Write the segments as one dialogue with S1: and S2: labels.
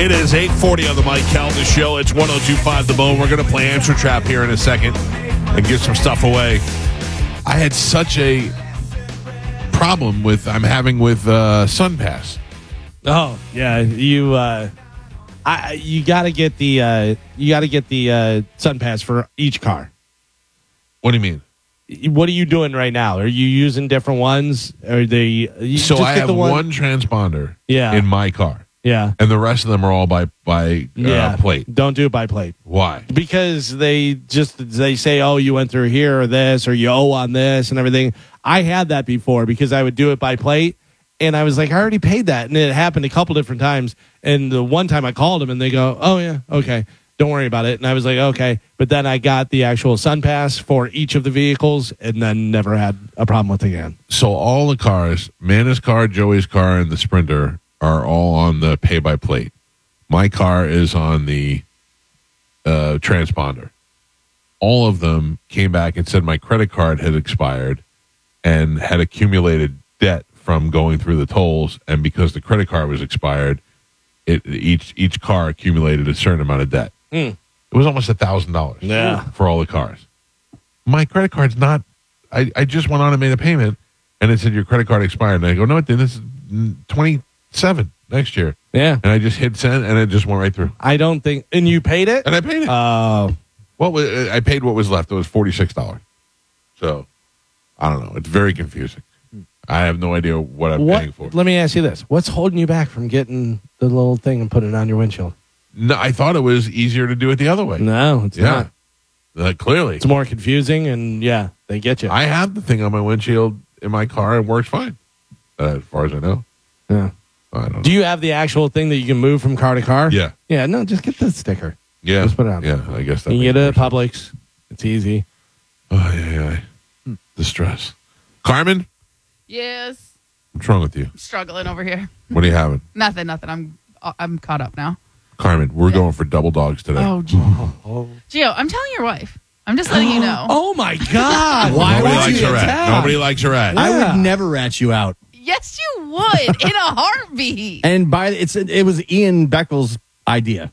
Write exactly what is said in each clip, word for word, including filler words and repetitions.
S1: It is eight forty on the Mike Calda Show. It's one oh two point five The Bone. We're going to play Answer Trap here in a second and give some stuff away. I had such a problem with I'm having with uh, SunPass.
S2: Oh yeah, you uh, I you got to get the uh, you got to get the uh, SunPass for each car.
S1: What do you mean?
S2: What are you doing right now? Are you using different ones? Are they? You
S1: So
S2: just
S1: I
S2: get
S1: have
S2: the
S1: one,
S2: one
S1: transponder
S2: Yeah.
S1: in my car,
S2: Yeah,
S1: and the rest of them are all by by
S2: yeah.
S1: uh, plate.
S2: Don't do it by plate
S1: Why?
S2: because they just they say, oh, you went through here or this or you owe on this and everything. I had that before because I would do it by plate, and I was like, I already paid that, and it happened a couple different times. And the one time I called them, and they go, oh yeah, okay. Don't worry about it. And I was like, okay. But then I got the actual SunPass for each of the vehicles and then never had a problem with it again.
S1: So all the cars, Mana's car, Joey's car, and the Sprinter are all on the pay by plate. My car is on the uh, transponder. All of them came back and said my credit card had expired and had accumulated debt from going through the tolls. And because the credit card was expired, it each each car accumulated a certain amount of debt.
S2: Mm.
S1: It was almost a thousand dollars
S2: Yeah.
S1: for all the cars. My credit card's not. I, I just went on and made a payment, and it said your credit card expired. And I go, no, it didn't. This is twenty-seven next year.
S2: Yeah.
S1: And I just hit send, and it just went right through.
S2: I don't think. And you paid it?
S1: And I paid it.
S2: Oh.
S1: What was I paid? What was left? It was forty-six dollars. So I don't know. It's very confusing. I have no idea what I'm
S2: what,
S1: paying for.
S2: Let me ask you this. What's holding you back from getting the little thing and putting it on your windshield?
S1: No, I thought it was easier to do it the other way.
S2: No, it's
S1: Yeah.
S2: not.
S1: Uh, clearly.
S2: It's more confusing, and yeah, they get you.
S1: I have the thing on my windshield in my car. It works fine, uh, as far as I know.
S2: yeah.
S1: I don't know.
S2: Do you have the actual thing that you can move from car to car?
S1: Yeah.
S2: Yeah, no, just get the sticker.
S1: Yeah.
S2: Just put it on.
S1: Yeah, I guess that
S2: You can
S1: makes
S2: get it
S1: more
S2: at
S1: sense.
S2: Publix. It's easy.
S1: Oh, yeah, yeah.
S2: Hmm.
S1: The stress. Carmen,
S3: Yes.
S1: what's wrong with you?
S3: I'm struggling over here.
S1: What are you having?
S3: Nothing, nothing. I'm I'm caught up now.
S1: Carmen, we're going for double dogs today.
S3: Oh, Gio. Gio, I'm telling your wife. I'm just letting you know.
S2: Oh, my God.
S4: Why
S1: Nobody
S4: would
S1: likes
S4: you
S1: a rat.
S4: attack?
S1: Nobody likes a rat.
S4: I
S2: Yeah.
S4: would never rat you out.
S3: Yes, you would in a heartbeat.
S4: And by it's it was Ian Beckel's idea.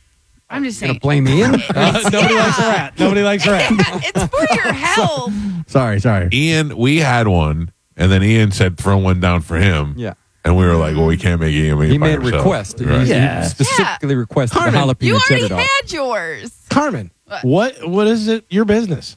S3: I'm just
S5: Gonna
S3: saying.
S5: blame Ian?
S2: Uh, nobody
S3: Yeah.
S2: likes a rat. Nobody likes a rat.
S3: It's for your health.
S4: Sorry, sorry.
S1: Ian, we had one, and then Ian said throw one down for him.
S5: Yeah.
S1: And we were like, well, we can't make Ian make it
S5: He
S1: by
S5: made a
S1: himself.
S5: request. He-
S1: Right.
S5: He,
S4: Yeah.
S5: specifically requested
S2: Carmen,
S5: the jalapeno
S3: You
S5: cheddar
S3: already
S5: dog.
S3: had yours.
S2: Carmen,
S3: What?
S2: what what is it? Your business?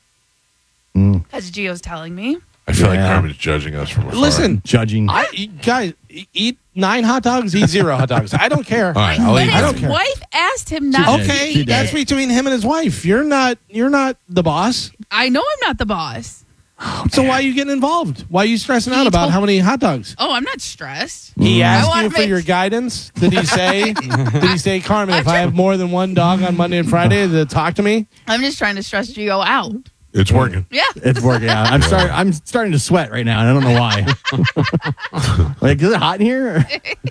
S3: Because Gio's telling me.
S1: I feel like
S4: Yeah.
S1: Carmen's judging us from afar.
S2: Listen,
S4: Judging.
S2: I you guys e- eat nine hot dogs, eat zero hot dogs. I don't care.
S1: All right, I'll
S3: But
S1: eat
S2: I don't
S3: his
S2: care.
S3: wife asked him not
S4: did.
S3: to
S2: Okay,
S4: She
S3: eat
S2: that's
S3: it.
S2: between him and his wife. You're not. You're not the boss.
S3: I know I'm not the boss.
S2: So why are you getting involved? Why are you stressing out
S3: He
S2: about
S3: told-
S2: how many hot dogs?
S3: Oh, I'm not stressed.
S2: He asked
S3: wanna
S2: you for
S3: make-
S2: your guidance. Did he say? did he say, Carmen, if I have more than one dog on Monday and Friday, to talk to me?
S3: I'm just trying to stress Gio out.
S1: It's working.
S3: Yeah.
S4: It's working out. I'm starting. I'm starting to sweat right now, and I don't know why. Like, is it hot in here?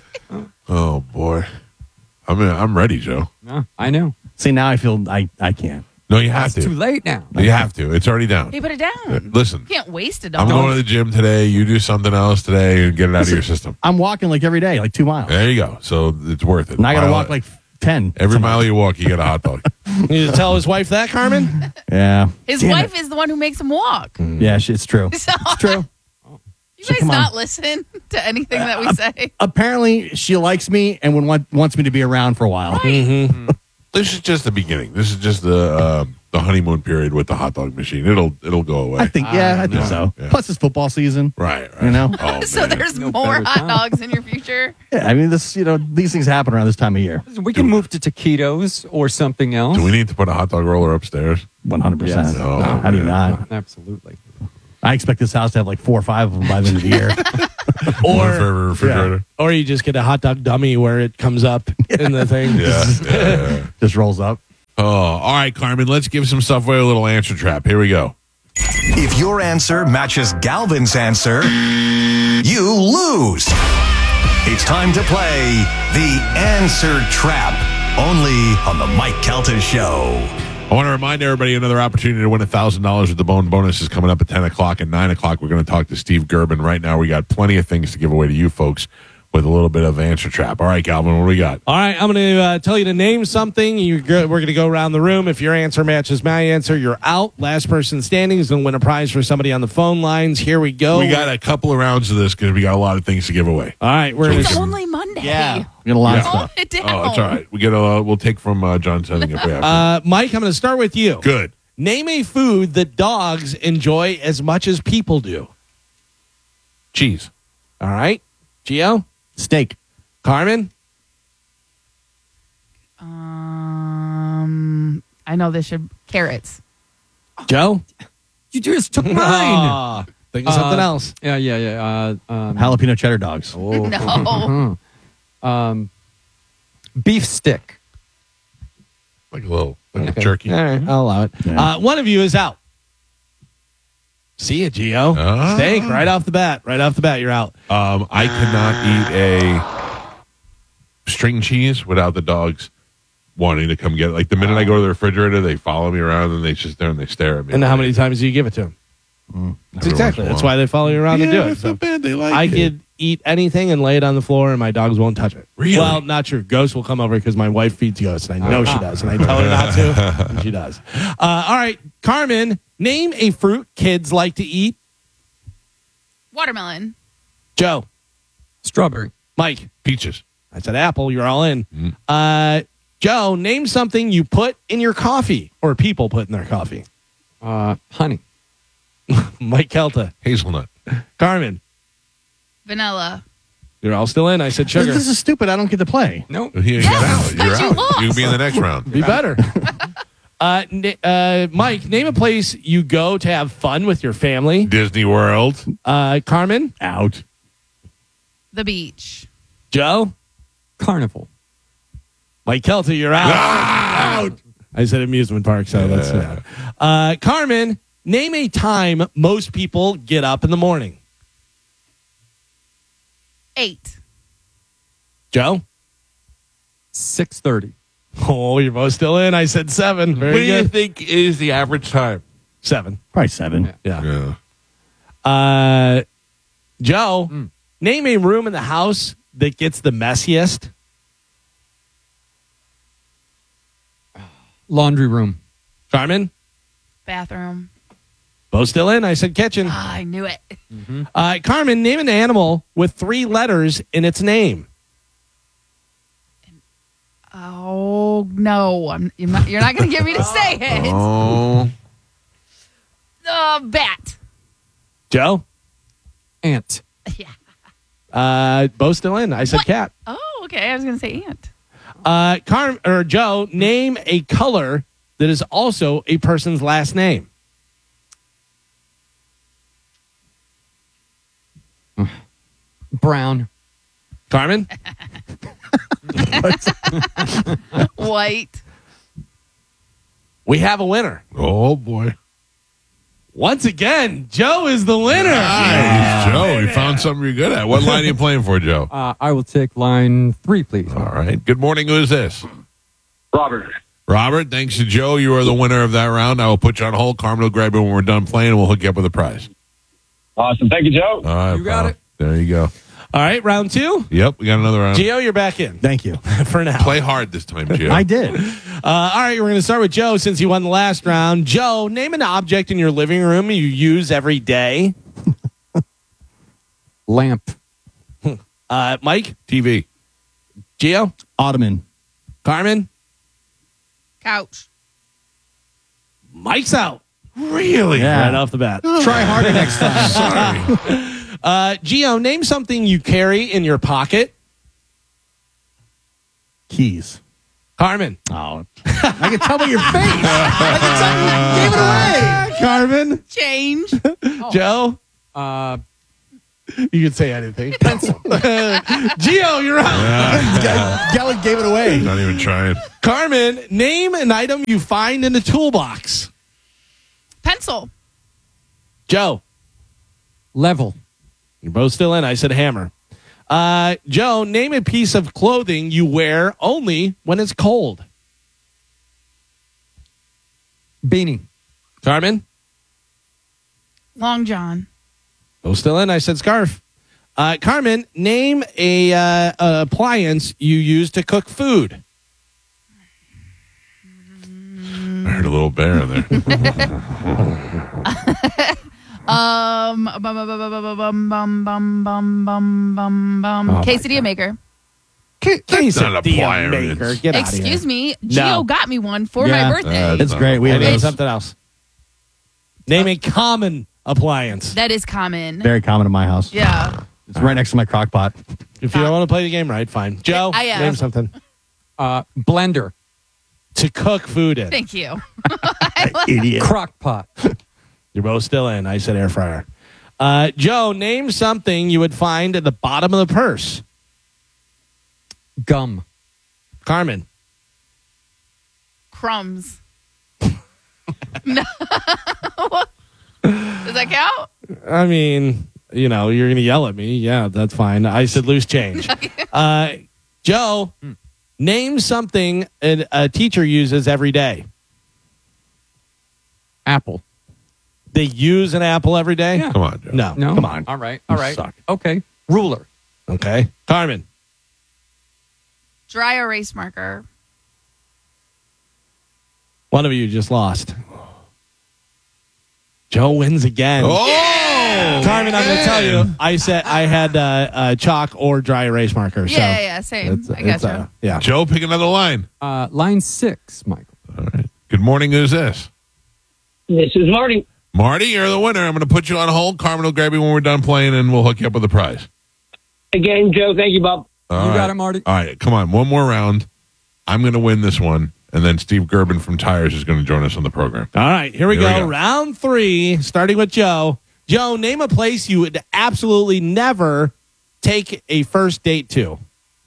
S1: Oh boy, I'm I'm ready, Joe.
S5: No, I know.
S4: See, now I feel I I can't.
S1: No, you have
S5: It's
S1: to.
S5: too late now.
S1: You have to. It's already down.
S3: He put it down.
S1: Listen,
S3: You can't waste a
S1: I'm
S3: dog.
S1: going to the gym today. You do something else today and get it out of your system.
S4: I'm walking like every day, like two miles,
S1: There you go. So it's worth it.
S4: and I got to
S1: Mile-
S4: walk like ten.
S1: every mile you walk, you get a hot dog.
S2: You need to tell his wife that, Carmen?
S4: Yeah.
S3: His
S4: Damn
S3: wife
S4: it.
S3: is the one who makes him walk.
S4: Yeah, she, it's true.
S3: So,
S4: It's true.
S3: you
S4: So
S3: guys
S4: come on.
S3: not listen to anything that we say.
S4: Apparently, she likes me and would want, wants me to be around for a while.
S2: Mm-hmm.
S1: This is just the beginning. This is just the uh, the honeymoon period with the hot dog machine. It'll it'll go away.
S4: I think. Yeah, I think
S1: yeah,
S4: so.
S1: yeah.
S4: Plus, it's football season.
S1: right, right.
S4: You know?
S1: Oh,
S3: So
S1: man.
S3: there's
S5: No
S3: more
S5: better
S3: hot
S5: time.
S3: dogs in your future.
S4: Yeah, I mean, this. You know, these things happen around this time of year.
S5: We can move to taquitos or something else.
S1: Do we need to put a hot dog roller upstairs?
S4: One hundred percent.
S5: Yes.
S1: Oh,
S4: How do you
S1: man.
S4: not?
S5: Absolutely.
S4: I expect this house to have like four or five of them by the end of the year.
S1: One for every refrigerator.
S2: Or you just get a hot dog dummy where it comes up in the thing.
S1: Yeah. yeah, yeah.
S4: Just rolls up.
S1: Oh, all right, Carmen. Let's give some stuff away. A little answer trap. Here we go.
S6: If your answer matches Galvin's answer, you lose. It's time to play the Answer Trap, only on the Mike Calta Show.
S1: I want to remind everybody another opportunity to win one thousand dollars with the Bone bonus is coming up at ten o'clock. At nine o'clock, we're going to talk to Steve Gerben. Right now, we got plenty of things to give away to you folks with a little bit of answer trap. All right, Calvin, what do we got?
S2: All right, I'm going to uh, tell you to name something. You're go- we're going to go around the room. If your answer matches my answer, you're out. Last person standing is going to win a prize for somebody on the phone lines. Here we go.
S1: We got a couple of rounds of this because we got a lot of things to give away.
S2: All right, we're
S1: So
S2: going
S3: It's
S2: to.
S3: only Monday.
S2: Yeah.
S4: We got a lot of
S1: Yeah.
S3: Calm
S4: stuff.
S3: it down.
S1: Oh, it's all right. We get a. We'll take from uh, John Sending if we have to.
S2: Uh, Mike, I'm going to start with you.
S1: Good.
S2: Name a food that dogs enjoy as much as people do.
S1: Cheese.
S2: All right, Gio,
S4: Steak.
S2: Carmen,
S3: Um, I know this should carrots.
S2: Joe.
S5: You just took mine.
S2: Ah, think of something
S5: Uh,
S2: else.
S5: Yeah, yeah, yeah. Uh, um,
S4: Jalapeno cheddar dogs.
S5: oh,
S3: No.
S5: um, beef stick.
S1: Like a little like
S5: Okay.
S1: a jerky.
S2: All right, I'll allow it.
S4: Yeah.
S2: Uh, one of you is out. See you, Gio.
S1: Ah.
S2: Steak right off the bat. Right off the bat, you're out.
S1: Um, I cannot eat a string cheese without the dogs wanting to come get it. Like the minute I go to the refrigerator, they follow me around and they just there and they stare at me.
S2: And how many times do you give it to them?
S1: Every
S2: Exactly.
S1: once in a
S2: That's
S1: while.
S2: why they follow you around
S1: Yeah,
S2: and do it.
S1: it's
S2: So
S1: not bad. They like
S2: I
S1: it.
S2: could eat anything and lay it on the floor, and my dogs won't touch it.
S1: Really?
S2: Well, not true. Ghost will come over because my wife feeds Ghost, and I know she does, and I tell her not to, and she does. Uh, all right, Carmen, name a fruit kids like to eat.
S3: Watermelon.
S2: Joe,
S5: Strawberry.
S2: Mike,
S1: peaches.
S2: I said apple. You're all in.
S1: Mm.
S2: Uh, Joe, name something you put in your coffee or people put in their coffee.
S5: Uh, honey.
S2: Mike Kelta,
S1: Hazelnut.
S2: Carmen,
S3: Vanilla.
S2: you're all still in. I said sugar.
S4: This is stupid. I don't get to play.
S5: Nope.
S1: You
S3: Yes,
S1: got out. You're
S3: because you
S1: out.
S3: lost.
S1: You can be in the next round.
S2: Be better. uh, n- uh, Mike, name a place you go to have fun with your family.
S1: Disney World.
S2: Uh, Carmen,
S4: Out.
S3: The beach.
S2: Joe,
S5: Carnival.
S2: Mike Kelta, you're out. Out. I said amusement park, so that's yeah. Uh, Carmen, name a time most people get up in the morning.
S3: Eight.
S2: Joe,
S5: six thirty.
S2: oh, you're both still in. I said seven. Very
S1: what do you
S2: good.
S1: think is the average time?
S2: Seven.
S4: Probably seven.
S2: Yeah.
S1: Yeah.
S2: Uh, Joe, name a room in the house that gets the messiest.
S5: Laundry room.
S2: Carmen,
S3: Bathroom.
S2: both still in. I said kitchen.
S3: Ah, I knew it.
S2: Uh, Carmen, name an animal with three letters in its name.
S3: Oh no! I'm, you're not, you're not going to get me to say it.
S1: Oh.
S3: Uh, bat.
S2: Joe,
S5: Ant.
S3: Yeah.
S2: uh, both still in. I said
S3: What?
S2: cat.
S3: Oh, okay. I was going to say ant.
S2: Uh, Carm or Joe, name a color that is also a person's last name.
S5: Brown.
S2: Carmen,
S3: White.
S2: we have a winner.
S1: Oh boy.
S2: Once again, Joe is the winner.
S1: Nice, Joe. You found something you're good at. What line are you playing for, Joe?
S5: Uh, I will take line three, please.
S1: All right. Good morning. Who is this?
S7: Robert.
S1: Robert, thanks to Joe. You are the winner of that round. I will put you on hold. Carmen will grab you when we're done playing, and we'll hook you up with a prize.
S7: Awesome. Thank you, Joe.
S1: All right.
S5: You got
S1: pal.
S5: it.
S1: There you go.
S2: All right, round two.
S1: Yep, we got another round.
S2: Gio, you're back in
S4: Thank you.
S2: for now.
S1: Play hard this time, Gio.
S4: I did.
S2: Uh, all right, we're going to start with Joe since he won the last round. Joe, name an object in your living room you use every day.
S5: Lamp.
S2: Uh, Mike,
S1: T V.
S2: Gio,
S4: Ottoman.
S2: Carmen,
S3: Couch.
S2: Mike's out.
S1: Really?
S4: Yeah.
S2: Right off the bat.
S4: Try harder next time.
S1: Sorry.
S2: Uh, Gio, name something you carry in your pocket.
S4: Keys.
S2: Carmen.
S4: Oh, I can tell by your face. I can tell you gave it away.
S2: Carmen.
S3: Change.
S2: Joe.
S5: Uh,
S2: You can say anything. Pencil. Gio, you're out.
S4: Gallen gave it away.
S1: Not even trying.
S2: Carmen, name an item you find in the toolbox.
S3: Pencil.
S2: Joe.
S5: level.
S2: You're both still in. I said hammer. Uh, Joe, name a piece of clothing you wear only when it's cold.
S5: Beanie.
S2: Carmen?
S3: Long John.
S2: Both still in. I said scarf. Uh, Carmen, name a uh, appliance you use to cook food.
S1: I heard a little bear in there.
S3: Um, bum, bum, bum, bum, bum, bum, bum, bum, bum, bum, bum.
S2: Oh, my
S3: Quesadilla maker.
S1: That's not an
S2: Quesadilla
S1: appliance.
S2: maker. Get out of here.
S3: Excuse me.
S2: No.
S3: Gio got me one for
S4: Yeah.
S3: my birthday.
S1: Uh,
S4: It's great. We have
S2: Name
S4: those.
S2: something else. Name a common appliance.
S3: that is common.
S4: Very common in my house.
S3: Yeah.
S4: It's right next to my crock pot.
S2: If you don't want to play the game right, fine. Joe,
S3: I, uh,
S2: name something
S5: Uh, blender.
S2: to cook food in.
S3: Thank you.
S4: Idiot.
S5: Crock pot.
S2: You're both still in. I said air fryer. Uh, Joe, name something you would find at the bottom of the purse.
S5: Gum.
S2: Carmen.
S3: Crumbs. No. Does that count?
S2: I mean, you know, you're going to yell at me. Yeah, that's fine. I said loose change. uh, Joe, name something a, a teacher uses every day.
S5: Apple.
S2: They use an apple every day?
S5: Yeah.
S1: Come on, Joe.
S2: No.
S5: No.
S2: Come on.
S5: All right. All
S2: You
S5: right.
S2: suck.
S5: Okay. Ruler.
S2: Okay. Carmen.
S3: Dry erase marker.
S2: One of you just lost. Joe wins again.
S1: Oh!
S2: Carmen, I'm going to tell you, I said I had uh, uh, chalk or dry erase marker.
S3: Yeah,
S2: so
S3: yeah, yeah, same.
S2: it's-
S3: I
S2: it's,
S3: gotcha.
S2: uh, yeah.
S1: Joe, pick another line.
S5: Uh, line six, Michael.
S1: All right. Good morning. Who's this?
S7: This is Marty.
S1: Marty, you're the winner. I'm going to put you on hold. Carmen will grab you when we're done playing, and we'll hook you up with a prize.
S7: Again, Joe, thank you, Bob.
S1: All
S5: You got
S1: right.
S5: it, Marty.
S1: All right. Come on. One more round. I'm going to win this one, and then Steve Gerben from Tires is going to join us on the program.
S2: All right, here we,
S1: Here we
S2: go.
S1: go.
S2: Round three, starting with Joe. Joe, name a place you would absolutely never take a first date to.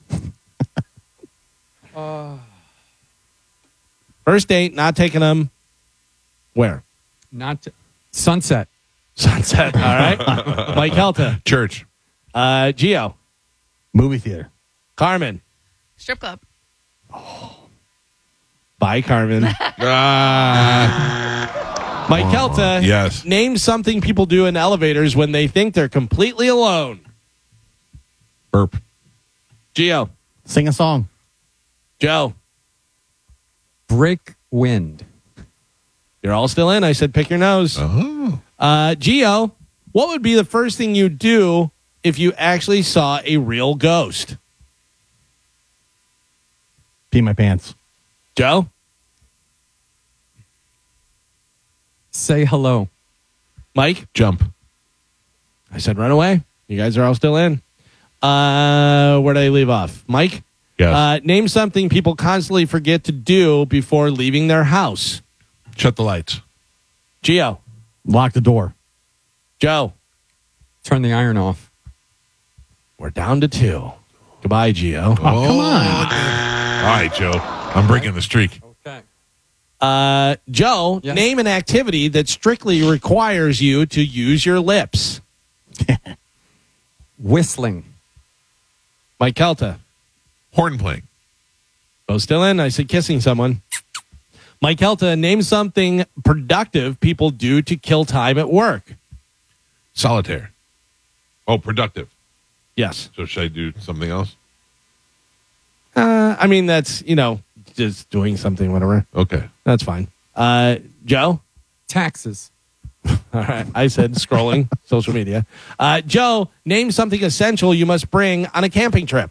S2: First date, not taking them. Where?
S5: Not t- sunset.
S2: Sunset. All right. Mike Helta.
S1: Church.
S2: Uh, Gio.
S4: Movie theater.
S2: Carmen.
S3: Strip club.
S2: Bye, Carmen.
S1: Ah.
S2: Mike Helta.
S1: Yes.
S2: Name something people do in elevators when they think they're completely alone.
S1: Burp.
S2: Gio.
S4: Sing a song.
S2: Joe.
S5: Break wind.
S2: You're all still in. I said pick your nose.
S1: Oh.
S2: Uh, Gio, what would be the first thing you'd do if you actually saw a real ghost?
S4: Pee my pants.
S2: Joe?
S5: Say hello.
S2: Mike?
S1: Jump.
S2: I said run away. You guys are all still in. Uh, where did I leave off? Mike?
S1: Yes.
S2: Uh, name something people constantly forget to do before leaving their house.
S1: Shut the lights.
S2: Gio?
S4: Lock the door.
S2: Joe?
S5: Turn the iron off.
S2: We're down to two. Goodbye, Gio.
S1: Oh, come on. All right, Joe. I'm breaking the streak.
S5: Okay.
S2: Uh, Joe,
S5: Yes.
S2: name an activity that strictly requires you to use your lips.
S5: Whistling.
S2: Mike Kelta.
S1: Horn playing.
S2: Both still in. I said kissing someone. Mike Kelta, name something productive people do to kill time at work.
S1: Solitaire. Oh, productive.
S2: Yes.
S1: So should I do something else?
S2: Uh, I mean, that's, you know, just doing something, whatever.
S1: Okay.
S2: That's fine. Uh, Joe?
S5: Taxes.
S2: All right. I said scrolling social media. Uh, Joe, name something essential you must bring on a camping trip.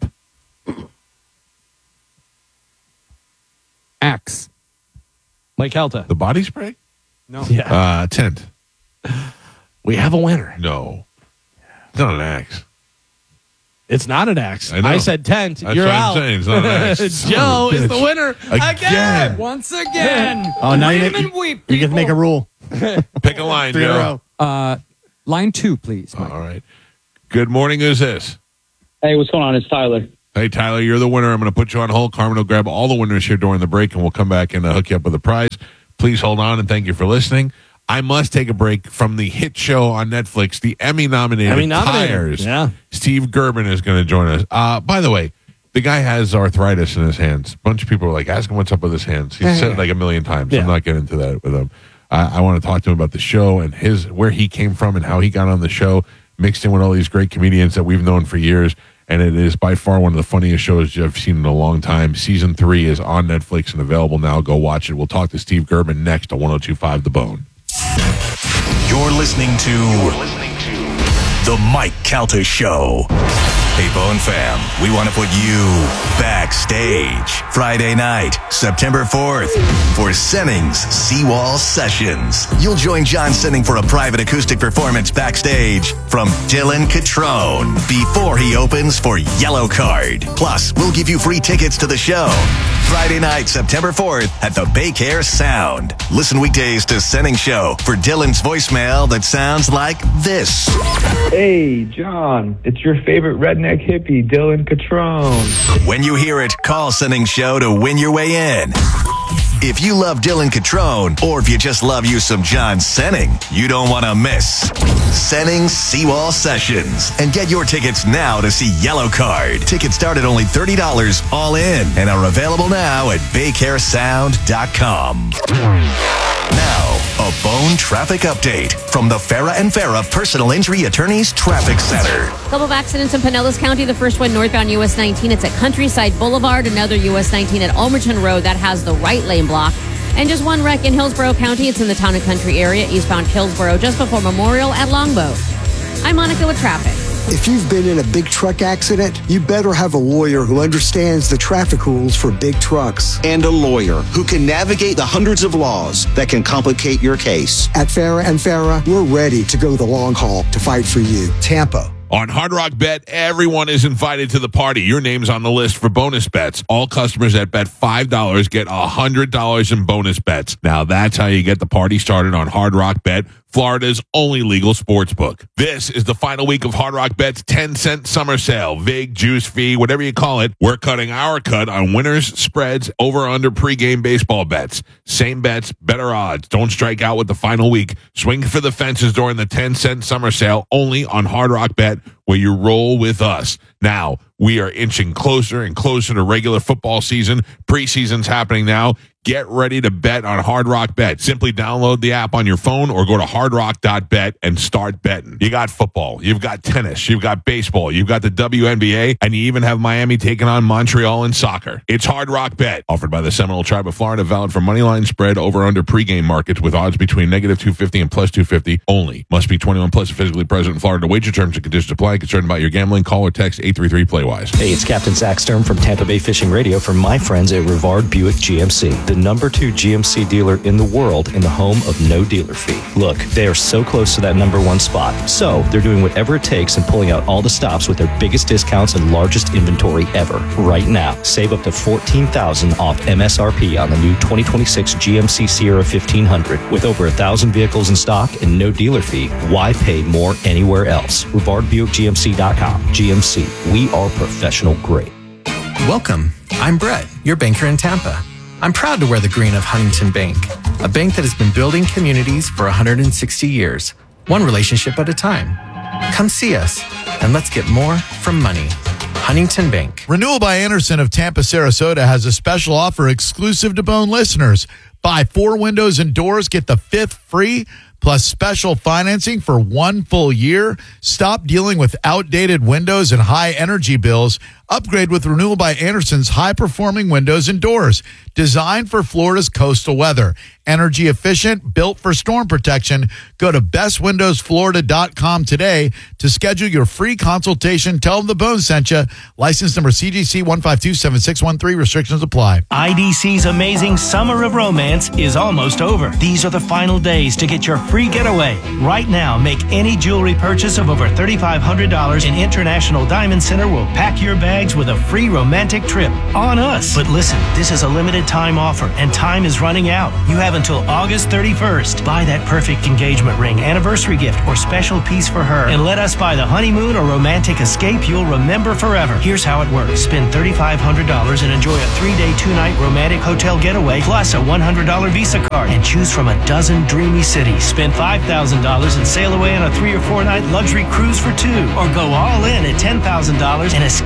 S5: Axe.
S2: Mike Kelta.
S1: The body spray?
S5: No.
S2: Yeah.
S1: Uh, tent.
S2: We have a winner.
S1: No. It's not an axe.
S2: It's not an axe.
S1: I know.
S2: I said tent.
S1: That's
S2: You're
S1: what
S2: out.
S1: I'm saying. It's not an axe. Son
S2: Joe
S1: of a
S2: is the
S1: bitch.
S2: winner
S1: Again.
S2: again.
S5: Once again.
S4: Oh, now you,
S5: Weep
S4: make,
S5: and weep,
S4: you get to make a
S5: people.
S4: rule.
S1: Pick a line,
S4: Three in a
S1: Joe.
S4: row.
S5: Uh, line two, please. Mike.
S1: All right. Good morning. Who's this?
S7: Hey, what's going on? It's Tyler.
S1: Hey, Tyler, you're the winner. I'm going to put you on hold. Carmen will grab all the winners here during the break, and we'll come back and uh, hook you up with a prize. Please hold on, and thank you for listening. I must take a break from the hit show on Netflix, the Emmy-nominated
S2: Emmy-nominated,
S1: Tires.
S2: yeah.
S1: Steve Gerben is going to join us. Uh, by the way, the guy has arthritis in his hands. A bunch of people are like, ask him what's up with his hands. He's said it like a million times.
S2: Yeah.
S1: I'm not getting into that with him. I, I want to talk to him about the show and his where he came from and how he got on the show. mixed in with all these great comedians that we've known for years. And it is by far one of the funniest shows I've seen in a long time. Season three is on Netflix and available now. Go watch it. We'll talk to Steve Gertman next on one oh two point five The Bone.
S6: You're listening to, You're listening to The Mike Calta Show. Hey, Bone fam, we want to put you backstage Friday night, September fourth, for Senning's Seawall Sessions. You'll join John Senning for a private acoustic performance backstage from Dylan Catrone before he opens for Yellow Card. Plus, we'll give you free tickets to the show. Friday night, September fourth at the Baycare Sound. Listen weekdays to Senning Show for Dylan's voicemail that sounds like this.
S8: Hey, John, it's your favorite redneck hippie, Dylan Catrone.
S6: When you hear it, call Senning Show to win your way in. If you love Dylan Catrone, or if you just love you some John Senning, you don't want to miss Senning's Seawall Sessions. And get your tickets now to see Yellow Card. Tickets start at only thirty dollars all in and are available now at baycare sound dot com. Now, a Bone traffic update from the Farah and Farah Personal Injury Attorneys Traffic Center.
S9: Couple of accidents in Pinellas County. The first one northbound U S nineteen. It's at Countryside Boulevard. Another U S nineteen at Almerton Road. That has the right lane block. And just one wreck in Hillsborough County. It's in the Town and Country area, eastbound Hillsborough, just before Memorial at Longboat. I'm Monica with traffic.
S10: If you've been in a big truck accident, you better have a lawyer who understands the traffic rules for big trucks.
S11: And a lawyer who can navigate the hundreds of laws that can complicate your case.
S10: At Farah and Farah, we're ready to go the long haul to fight for you. Tampa.
S1: On Hard Rock Bet, everyone is invited to the party. Your name's on the list for bonus bets. All customers that bet five dollars get one hundred dollars in bonus bets. Now, that's how you get the party started on Hard Rock Bet, Florida's only legal sports book. This is the final week of Hard Rock Bet's ten cent summer sale. Vig, juice fee, whatever you call it. We're cutting our cut on winners, spreads, over-under pregame baseball bets. Same bets, better odds. Don't strike out with the final week. Swing for the fences during the ten cent summer sale only on Hard Rock Bet, where you roll with us. Now, we are inching closer and closer to regular football season. Preseason's happening now. Get ready to bet on Hard Rock Bet. Simply download the app on your phone or go to hard rock dot bet and start betting. You got football, you've got tennis, you've got baseball, you've got the W N B A, and you even have Miami taking on Montreal in soccer. It's Hard Rock Bet, offered by the Seminole Tribe of Florida, valid for moneyline spread over under pregame markets with odds between negative two fifty and plus two fifty only. Must be twenty-one plus and physically present in Florida. Wager terms and conditions apply. Concerned about your gambling? Call or text eight three three play wise.
S12: Hey, it's Captain Zach Sturm from Tampa Bay Fishing Radio for my friends at Rivard Buick G M C, the number two G M C dealer in the world and the home of no dealer fee. Look, they are so close to that number one spot. So they're doing whatever it takes and pulling out all the stops with their biggest discounts and largest inventory ever. Right now, save up to fourteen thousand dollars off M S R P on the new twenty twenty-six G M C Sierra fifteen hundred. With over a thousand vehicles in stock and no dealer fee, why pay more anywhere else? Rivard Buick G M C dot com. G M C, we are professional grade.
S13: Welcome. I'm Brett, your banker in Tampa. I'm proud to wear the green of Huntington Bank, a bank that has been building communities for one hundred sixty years, one relationship at a time. Come see us, and let's get more from money. Huntington Bank.
S14: Renewal by Anderson of Tampa, Sarasota has a special offer exclusive to Bone listeners. Buy four windows and doors, get the fifth free, plus special financing for one full year. Stop dealing with outdated windows and high energy bills. Upgrade with Renewal by Anderson's high-performing windows and doors, designed for Florida's coastal weather. Energy efficient, built for storm protection. Go to best windows florida dot com today to schedule your free consultation. Tell them the Bone sent you. License number C G C one five two seven six one three. Restrictions apply.
S15: I D C's amazing Summer of Romance is almost over. These are the final days to get your free getaway. Right now, make any jewelry purchase of over three thousand five hundred dollars in International Diamond Center will pack your bags with a free romantic trip on us. But listen, this is a limited time offer and time is running out. You have until August thirty-first. Buy that perfect engagement ring, anniversary gift, or special piece for her, and let us buy the honeymoon or romantic escape you'll remember forever. Here's how it works. Spend three thousand five hundred dollars and enjoy a three-day, two-night romantic hotel getaway plus a one hundred dollars Visa card and choose from a dozen dreamy cities. Spend five thousand dollars and sail away on a three or four-night luxury cruise for two, or go all in at ten thousand dollars and escape to a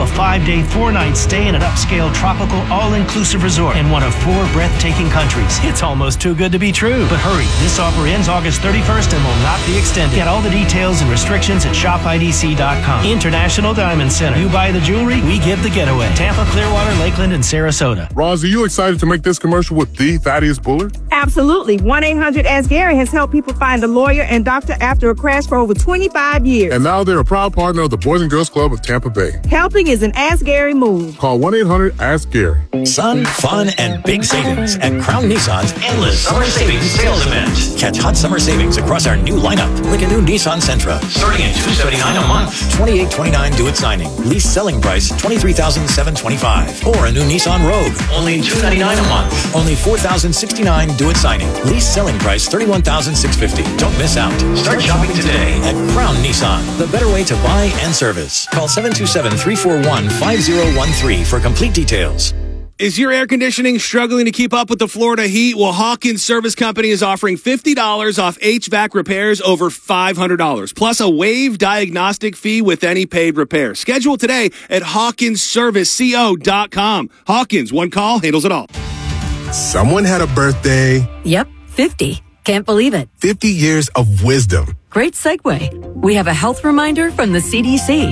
S15: a five-day, four-night stay in an upscale, tropical, all-inclusive resort in one of four breathtaking countries. It's almost too good to be true. But hurry, this offer ends August thirty-first and will not be extended. Get all the details and restrictions at shop I D C dot com. International Diamond Center. You buy the jewelry, we give the getaway. Tampa, Clearwater, Lakeland, and Sarasota.
S16: Roz, are you excited to make this commercial with the Thaddeus Bullard?
S17: Absolutely. one eight hundred ask Gary has helped people find a lawyer and doctor after a crash for over twenty-five years.
S16: And now they're a proud partner of the Boys and Girls Club of Tampa Bay.
S17: Helping is an Ask Gary move.
S16: Call one eight hundred ask Gary.
S18: Sun, fun, and big savings at Crown Nissan's endless summer savings sales event. Catch hot summer savings across our new lineup, like a new Nissan Sentra, starting at two hundred seventy-nine dollars a month, twenty-eight twenty-nine due at signing. Lease selling price twenty-three thousand seven hundred twenty-five dollars, or a new Nissan Rogue, only two hundred ninety-nine dollars a month, only four thousand sixty-nine dollars due at signing. Lease selling price thirty-one thousand six hundred fifty dollars. Don't miss out. Start shopping today at Crown Nissan, the better way to buy and service. Call seven two seven, three four one, five zero one three for complete details.
S19: Is your air conditioning struggling to keep up with the Florida heat? Well, Hawkins Service Company is offering fifty dollars off H V A C repairs over five hundred dollars, plus a waived diagnostic fee with any paid repair. Schedule today at hawkins service co dot com. Hawkins, one call, handles it all.
S20: Someone had a birthday.
S21: Yep, fifty. Can't believe it.
S20: fifty years of wisdom.
S21: Great segue. We have a health reminder from the C D C.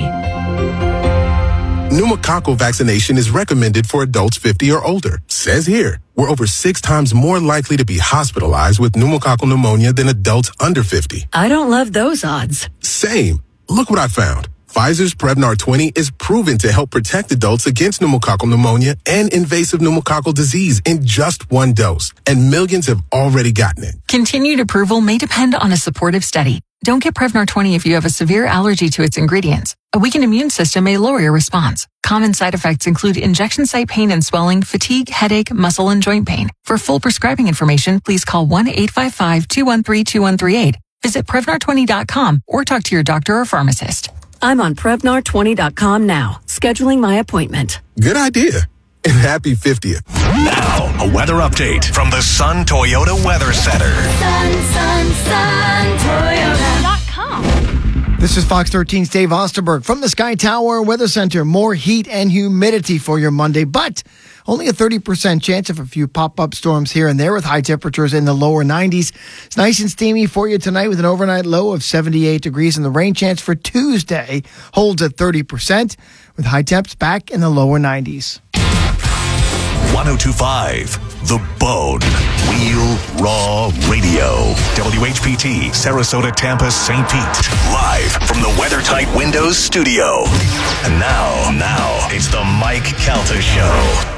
S20: Pneumococcal vaccination is recommended for adults fifty or older. Says here, we're over six times more likely to be hospitalized with pneumococcal pneumonia than adults under fifty.
S21: I don't love those odds.
S20: Same. Look what I found. Pfizer's Prevnar twenty is proven to help protect adults against pneumococcal pneumonia and invasive pneumococcal disease in just one dose. And millions have already gotten it.
S22: Continued approval may depend on a supportive study. Don't get Prevnar twenty if you have a severe allergy to its ingredients. A weakened immune system may lower your response. Common side effects include injection site pain and swelling, fatigue, headache, muscle, and joint pain. For full prescribing information, please call one eight five five, two one three, two one three eight. Visit Prevnar twenty dot com or talk to your doctor or pharmacist.
S21: I'm on Prevnar twenty dot com now, scheduling my appointment.
S20: Good idea. And happy fiftieth.
S6: Now, a weather update from the Sun Toyota Weather Center.
S23: Sun, sun, sun, Toyota dot com.
S24: This is Fox thirteen's Dave Osterberg from the Sky Tower Weather Center. More heat and humidity for your Monday, but only a thirty percent chance of a few pop-up storms here and there with high temperatures in the lower nineties. It's nice and steamy for you tonight with an overnight low of seventy-eight degrees, and the rain chance for Tuesday holds at thirty percent with high temps back in the lower nineties.
S6: one oh two point five The Bone. Wheel Raw Radio. W H P T, Sarasota, Tampa, Saint Pete. Live from the WeatherTight Windows studio. And now, now, it's the Mike Calta Show.